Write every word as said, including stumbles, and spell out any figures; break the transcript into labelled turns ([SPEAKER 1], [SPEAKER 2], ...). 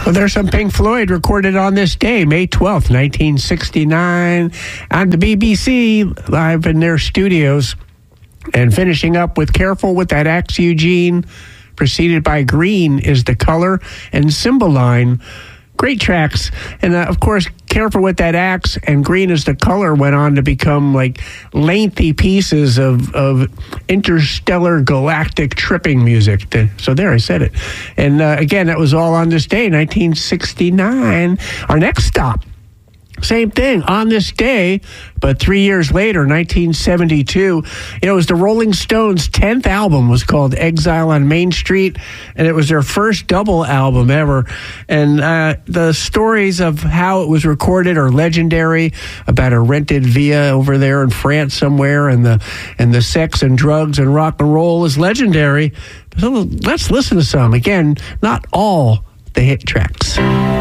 [SPEAKER 1] Well, there's some Pink Floyd recorded on this day, May twelfth, nineteen sixty-nine, on the B B C, live in their studios. And finishing up with Careful with That Axe, Eugene, preceded by Green is the Color, and Cymbeline. Great tracks. And, uh, of course, Careful with That Axe and Green is the Color went on to become, like, lengthy pieces of, of interstellar galactic tripping music. So there, I said it. And, uh, again, that was all on this day, nineteen sixty-nine. Our next stop, same thing, on this day, but three years later, nineteen seventy-two, you know, it was the Rolling Stones' tenth album, was called Exile on Main Street, and it was their first double album ever. And uh, the stories of how it was recorded are legendary, about a rented villa over there in France somewhere, and the and the sex and drugs and rock and roll is legendary. So let's listen to some. Again, not all the hit tracks.